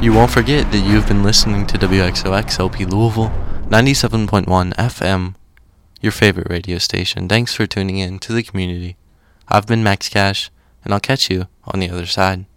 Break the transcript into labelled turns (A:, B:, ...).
A: You won't forget that you've been listening to WXOX LP Louisville, 97.1 FM, your favorite radio station. Thanks for tuning in to the community. I've been Max Cash, and I'll catch you on the other side.